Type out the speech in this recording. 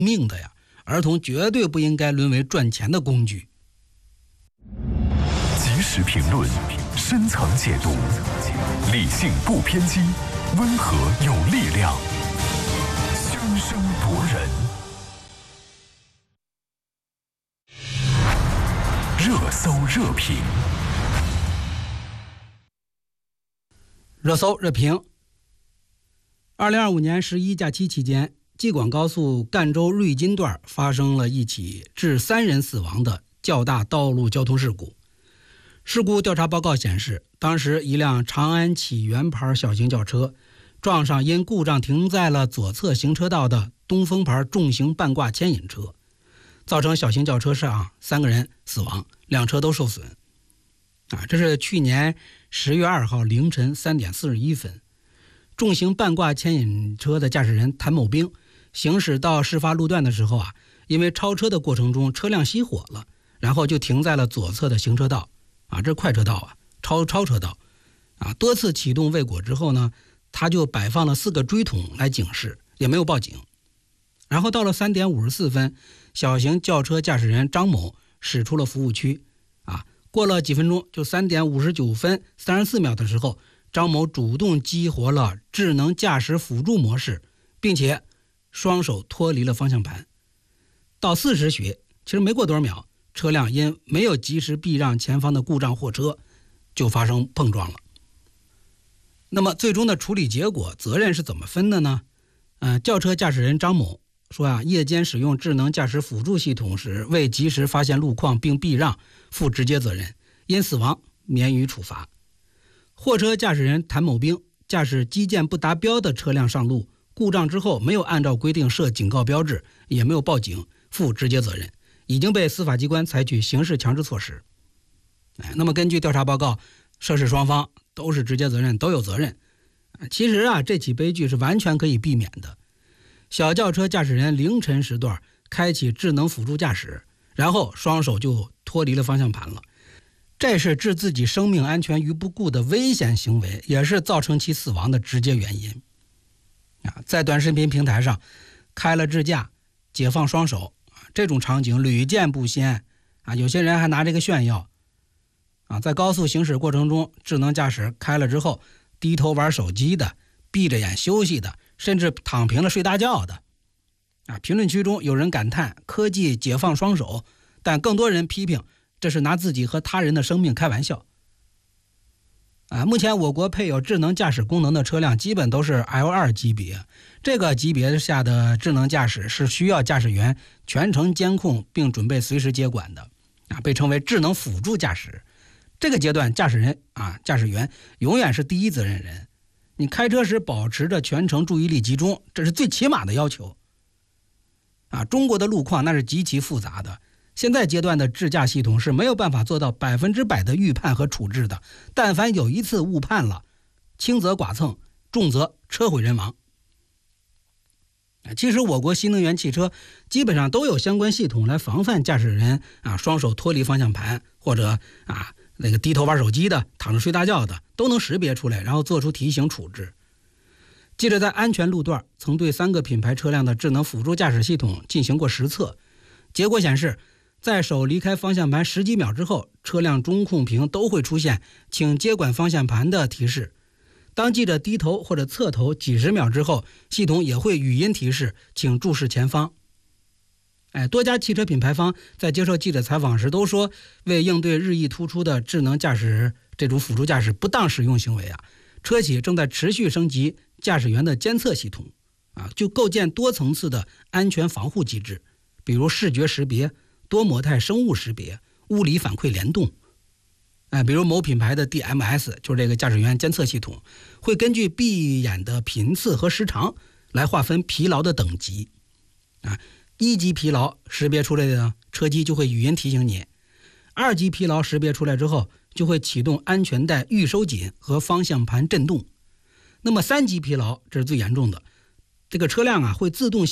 命的呀，儿童绝对不应该沦为赚钱的工具。 及时评论，深层解读，理性不偏激，温和有力量，熠熠夺人。热搜热评， 热搜热评。2025年11假期期间，济广高速赣州瑞金段发生了一起致3人死亡的较大道路交通事故。事故调查报告显示，当时一辆长安启源牌小型轿车撞上因故障停在了左侧行车道的东风牌重型半挂牵引车，造成小型轿车上3个人死亡，2车都受损。这是去年10月2号凌晨3点41分，重型半挂牵引车的驾驶人谭某兵行驶到事发路段的时候因为超车的过程中车辆熄火了，然后就停在了左侧的行车道这是快车道超车道多次启动未果之后呢，他就摆放了4个锥桶来警示，也没有报警。然后到了3点54分，小型轿车驾驶人张某驶出了服务区过了几分钟，就3点59分34秒的时候，张某主动激活了智能驾驶辅助模式，并且双手脱离了方向盘。到4时许，其实没过多少秒，车辆因没有及时避让前方的故障货车，就发生碰撞了。那么最终的处理结果，责任是怎么分的呢？轿车驾驶人张某说夜间使用智能驾驶辅助系统时未及时发现路况并避让，负直接责任，因死亡免予处罚。货车驾驶人谭某兵驾驶基建不达标的车辆上路，故障之后没有按照规定设警告标志，也没有报警，负直接责任，已经被司法机关采取刑事强制措施。那么根据调查报告，涉事双方都是直接责任，都有责任。其实这起悲剧是完全可以避免的。小轿车驾驶人凌晨时段开启智能辅助驾驶，然后双手就脱离了方向盘了，这是置自己生命安全于不顾的危险行为，也是造成其死亡的直接原因。在短视频平台上开了智驾解放双手，这种场景屡见不鲜有些人还拿这个炫耀在高速行驶过程中，智能驾驶开了之后，低头玩手机的，闭着眼休息的，甚至躺平了睡大觉的评论区中有人感叹科技解放双手，但更多人批评这是拿自己和他人的生命开玩笑目前我国配有智能驾驶功能的车辆基本都是 L2 级别，这个级别下的智能驾驶是需要驾驶员全程监控并准备随时接管的被称为智能辅助驾驶。这个阶段驾驶员永远是第一责任人，你开车时保持着全程注意力集中，这是最起码的要求中国的路况那是极其复杂的，现在阶段的智驾系统是没有办法做到100%的预判和处置的，但凡有一次误判了，轻则剐蹭，重则车毁人亡。其实我国新能源汽车基本上都有相关系统来防范驾驶人双手脱离方向盘，或者低头玩手机的，躺着睡大觉的，都能识别出来，然后做出提醒处置。记者在安全路段曾对3个品牌车辆的智能辅助驾驶系统进行过实测，结果显示，在手离开方向盘10几秒之后，车辆中控屏都会出现请接管方向盘的提示。当记者低头或者侧头几十秒之后，系统也会语音提示请注视前方。多家汽车品牌方在接受记者采访时都说，为应对日益突出的智能驾驶这种辅助驾驶不当使用行为车企正在持续升级驾驶员的监测系统就构建多层次的安全防护机制，比如视觉识别、多模态生物识别、物理反馈联动。比如某品牌的 DMS 就是这个驾驶员监测系统，会根据闭眼的频次和时长来划分疲劳的等级1级疲劳识别出来的车机就会语音提醒你，2级疲劳识别出来之后就会启动安全带预收紧和方向盘震动。那么3级疲劳这是最严重的，这个车辆会自动